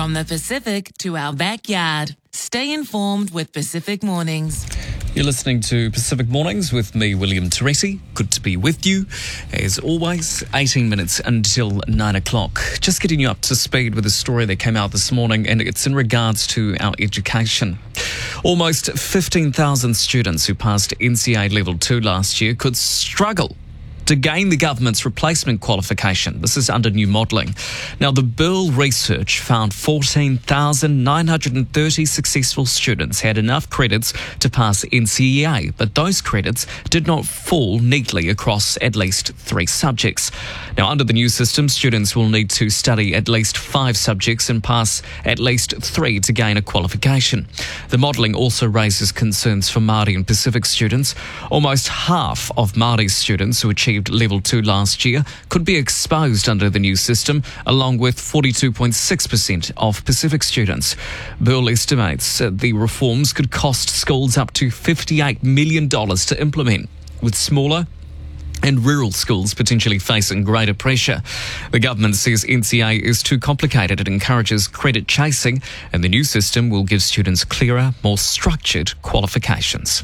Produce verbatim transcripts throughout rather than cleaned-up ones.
From the Pacific to our backyard. Stay informed with Pacific Mornings. You're listening to Pacific Mornings with me, William Teresi. Good to be with you. As always, eighteen minutes until nine o'clock. Just getting you up to speed with a story that came out this morning, and it's in regards to our education. Almost fifteen thousand students who passed N C A Level two last year could struggle to gain the government's replacement qualification. This is under new modelling. Now, the Burl research found fourteen thousand nine hundred thirty successful students had enough credits to pass N C E A, but those credits did not fall neatly across at least three subjects. Now, under the new system, students will need to study at least five subjects and pass at least three to gain a qualification. The modelling also raises concerns for Māori and Pacific students. Almost half of Māori students who achieved Level two last year could be exposed under the new system, along with forty-two point six percent of Pacific students. Burl estimates that the reforms could cost schools up to fifty-eight million dollars to implement, with smaller and rural schools potentially facing greater pressure. The government says N C A is too complicated. It encourages credit chasing, and the new system will give students clearer, more structured qualifications.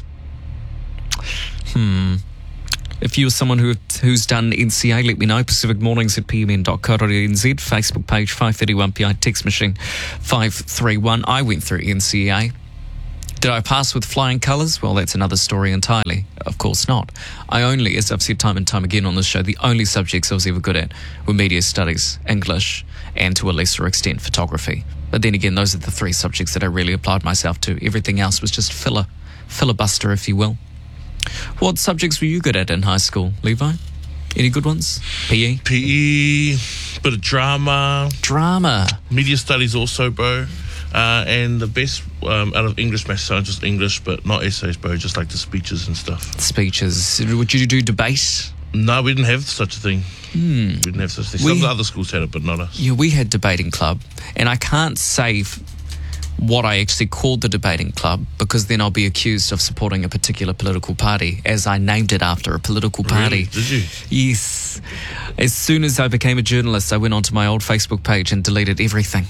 Hmm... If you're someone who who's done N C A, let me know. Pacific Mornings at p m n dot co dot n z, Facebook page five thirty-one P I, text machine five three one. I went through N C A. Did I pass with flying colours? Well, that's another story entirely. Of course not. I only, as I've said time and time again on this show, the only subjects I was ever good at were media studies, English, and to a lesser extent, photography. But then again, those are the three subjects that I really applied myself to. Everything else was just filler, filibuster, if you will. What subjects were you good at in high school, Levi? Any good ones? P E? P E, bit of drama. Drama. Media studies also, bro. Uh, and the best um, out of English, maths, science, just English, but not essays, bro, just like the speeches and stuff. Speeches. Would you do debate? No, we didn't have such a thing. Hmm. We didn't have such a thing. Some We- of the other schools had it, but not us. Yeah, we had debating club, and I can't say f- what I actually called the debating club, because then I'll be accused of supporting a particular political party, as I named it after a political party. Really? Did you? Yes. As soon as I became a journalist, I went onto my old Facebook page and deleted everything.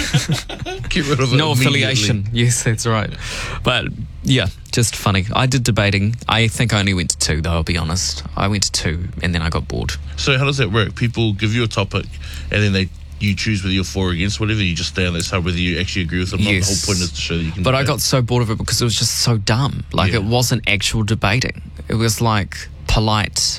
Get rid of it No immediately. affiliation. Yes, that's right. But yeah, just funny. I did debating. I think I only went to two, though, I'll be honest. I went to two, and then I got bored. So how does that work? People give you a topic, and then they you choose whether you're for or against whatever. You just stay on that side whether you actually agree with them. Not Yes. the whole point is to show that you can But I debate. got so bored of it because it was just so dumb. Like, Yeah. it wasn't actual debating. It was like polite.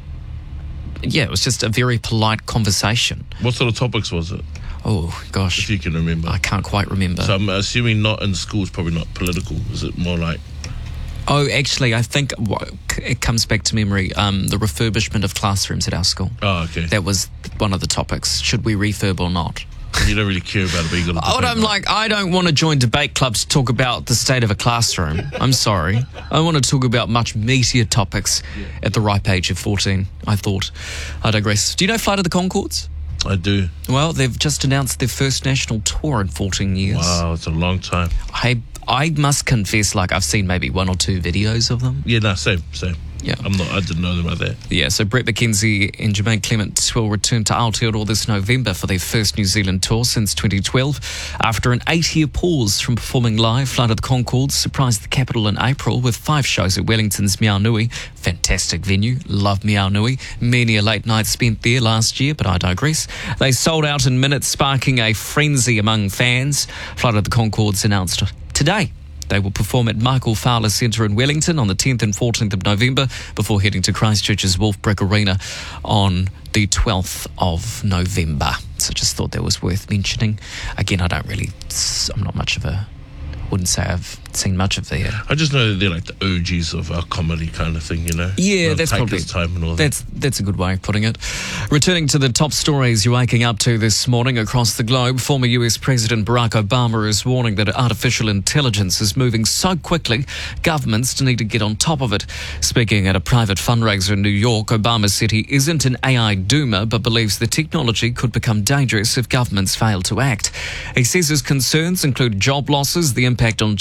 Yeah, it was just a very polite conversation. What sort of topics was it, Oh, if gosh. you can remember? I can't quite remember. So I'm assuming not in schools, probably not political. Is it more like... oh, actually, I think wha- it comes back to memory. Um, the refurbishment of classrooms at our school. Oh, okay. That was one of the topics. Should we refurb or not? You don't really care about it, but you got to Oh, I'm like, I don't want to join debate clubs to talk about the state of a classroom. I'm sorry. I want to talk about much meatier topics at the ripe age of fourteen, I thought. I digress. Do you know Flight of the Conchords? I do. Well, they've just announced their first national tour in fourteen years. Wow, it's a long time. I, I must confess, like, I've seen maybe one or two videos of them. Yeah, no, same, same. Yeah. I'm not. I didn't know them like that. Yeah, so Brett McKenzie and Jermaine Clement will return to Aotearoa this November for their first New Zealand tour since twenty twelve. After an eight-year pause from performing live, Flight of the Conchords surprised the capital in April with five shows at Wellington's Meow Nui. Fantastic venue. Love Meow Nui. Many a late night spent there last year, but I digress. They sold out in minutes, sparking a frenzy among fans. Flight of the Conchords announced today they will perform at Michael Fowler Centre in Wellington on the tenth and fourteenth of November before heading to Christchurch's Wolfbrick Arena on the twelfth of November. So just thought that was worth mentioning. Again, I don't really, I'm not much of a, wouldn't say I've seen much of their. I just know that they're like the O Gs of our comedy kind of thing, you know? Yeah, They'll that's take probably its time and all that. that's that's a good way of putting it. Returning to the top stories you're waking up to this morning across the globe, former U S President Barack Obama is warning that artificial intelligence is moving so quickly, governments need to get on top of it. Speaking at a private fundraiser in New York, Obama said he isn't an A I doomer, but believes the technology could become dangerous if governments fail to act. He says his concerns include job losses, the impact on children,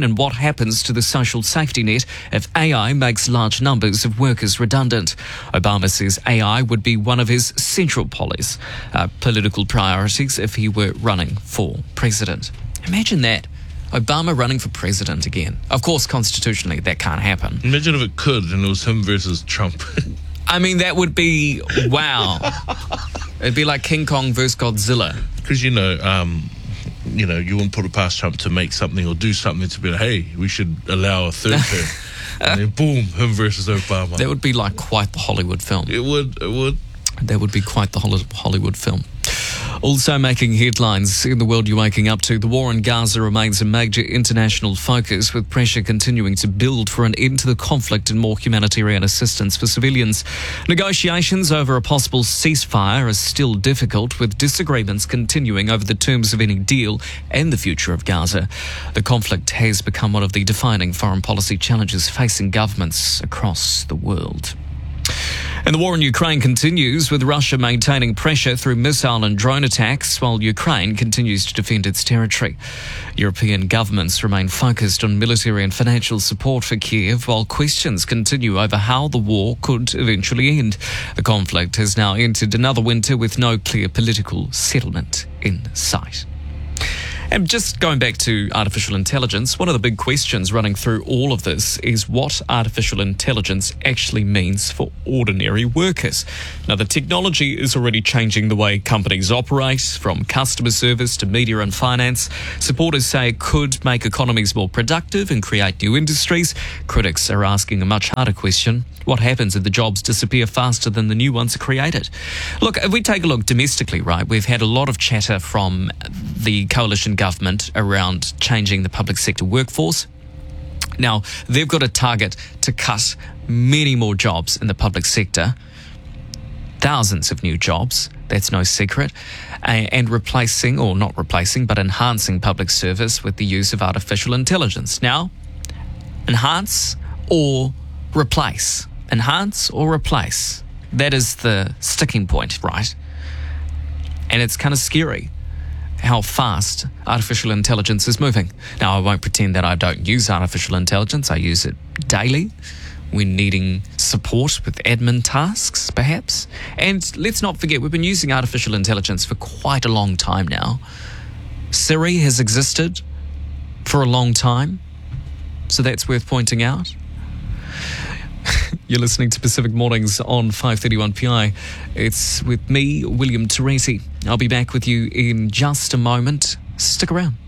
and what happens to the social safety net if A I makes large numbers of workers redundant. Obama says A I would be one of his central policies, uh, political priorities if he were running for president. Imagine that. Obama running for president again. Of course, constitutionally, that can't happen. Imagine if it could and it was him versus Trump. I mean, that would be, wow. It'd be like King Kong versus Godzilla. Because, you know, um, you know, you wouldn't put it past Trump to make something or do something to be like, hey, we should allow a third term. And then boom, him versus Obama. That would be like quite the Hollywood film. It would, it would. That would be quite the Hollywood film. Also making headlines in the world you're waking up to, the war in Gaza remains a major international focus, with pressure continuing to build for an end to the conflict and more humanitarian assistance for civilians. Negotiations over a possible ceasefire are still difficult, with disagreements continuing over the terms of any deal and the future of Gaza. The conflict has become one of the defining foreign policy challenges facing governments across the world. And the war in Ukraine continues, with Russia maintaining pressure through missile and drone attacks, while Ukraine continues to defend its territory. European governments remain focused on military and financial support for Kiev, while questions continue over how the war could eventually end. The conflict has now entered another winter with no clear political settlement in sight. And just going back to artificial intelligence, one of the big questions running through all of this is what artificial intelligence actually means for ordinary workers. Now, the technology is already changing the way companies operate, from customer service to media and finance. Supporters say it could make economies more productive and create new industries. Critics are asking a much harder question. What happens if the jobs disappear faster than the new ones are created? Look, if we take a look domestically, right, we've had a lot of chatter from the coalition government around changing the public sector workforce. Now, they've got a target to cut many more jobs in the public sector, thousands of new jobs, that's no secret, and replacing, or not replacing, but enhancing public service with the use of artificial intelligence. Now, enhance or replace? Enhance or replace? That is the sticking point, right? And it's kind of scary how fast artificial intelligence is moving. Now, I won't pretend that I don't use artificial intelligence. I use it daily when needing support with admin tasks, perhaps. And let's not forget, we've been using artificial intelligence for quite a long time now. Siri has existed for a long time, so that's worth pointing out. You're listening to Pacific Mornings on five thirty-one P I. It's with me, William Teresi. I'll be back with you in just a moment. Stick around.